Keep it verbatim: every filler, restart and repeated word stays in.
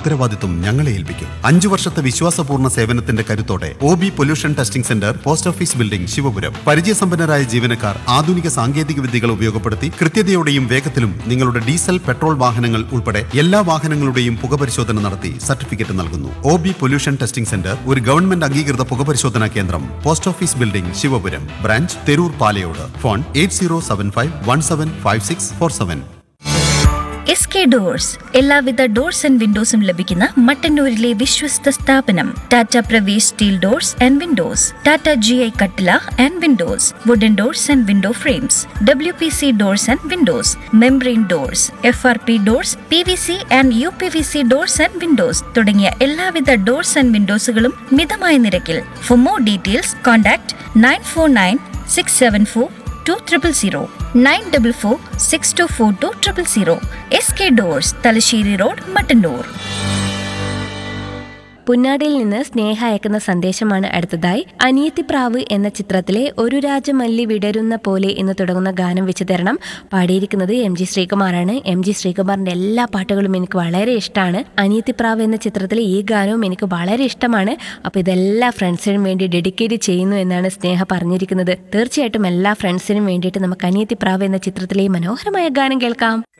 ഉത്തരവാദിത്വം ഞങ്ങളെ ഏൽപ്പിക്കും. അഞ്ചു വർഷത്തെ വിശ്വാസപൂർണ്ണ സേവനത്തിന്റെ കരുത്തോടെ O B pollution testing centre, post office building, Sivapuram. പരിചയസമ്പന്നരായ ജീവനക്കാർ ആധുനിക സാങ്കേതിക വിദ്യകൾ ഉപയോഗപ്പെടുത്തി കൃത്യതയോടെയും വേഗത്തിലും നിങ്ങളുടെ ഡീസൽ, പെട്രോൾ വാഹനങ്ങൾ ഉൾപ്പെടെ എല്ലാ വാഹനങ്ങളുടെയും പുകപരിശോധന നടത്തി സർട്ടിഫിക്കറ്റ് നൽകുന്നു. O B pollution testing centre ഒരു ഗവൺമെന്റ് അംഗീകൃത പുകപരിശോധനാ കേന്ദ്രം. Post office building, Sivapuram. Branch Theroor Palayode. Phone eight zero seven five one seven five six four seven. S K doors എല്ലാവിധ ഡോർസ് ആൻഡ് വിൻഡോസും ലഭിക്കുന്ന മട്ടന്നൂരിലെ വിശ്വസ്ത സ്ഥാപനം. Tata Pravesh steel doors and Windows, Tata G I കട്ടില and Windows, wooden doors and window frames, W P C doors and Windows, membrane doors, F R P doors, P V C and you P V C doors and Windows തുടങ്ങിയ എല്ലാവിധ doors and വിൻഡോസുകളും മിതമായ നിരക്കിൽ. For more details contact nine four nine six seven four two triple zero nine double four six to four two triple zero. S K doors, Thalassery road, Mattannur. പുന്നാടിയിൽ നിന്ന് സ്നേഹ അയക്കുന്ന സന്ദേശമാണ് അടുത്തതായി. അനിയത്തിപ്രാവ് എന്ന ചിത്രത്തിലെ ഒരു രാജമല്ലി വിടരുന്ന പോലെ എന്ന് തുടങ്ങുന്ന ഗാനം വെച്ച് തരണം. പാടിയിരിക്കുന്നത് എം ജി ശ്രീകുമാറാണ്. എം ജി ശ്രീകുമാറിന്റെ എല്ലാ പാട്ടുകളും എനിക്ക് വളരെ ഇഷ്ടമാണ്. അനിയത്തിപ്രാവ് എന്ന ചിത്രത്തിലെ ഈ ഗാനവും എനിക്ക് വളരെ ഇഷ്ടമാണ്. അപ്പോൾ ഇതെല്ലാ ഫ്രണ്ട്സിനും വേണ്ടി ഡെഡിക്കേറ്റ് ചെയ്യുന്നു എന്നാണ് സ്നേഹ പറഞ്ഞിരിക്കുന്നത്. തീർച്ചയായിട്ടും എല്ലാ ഫ്രണ്ട്സിനും വേണ്ടിയിട്ട് നമുക്ക് അനിയത്തിപ്രാവ് എന്ന ചിത്രത്തിലെ മനോഹരമായ ഗാനം കേൾക്കാം.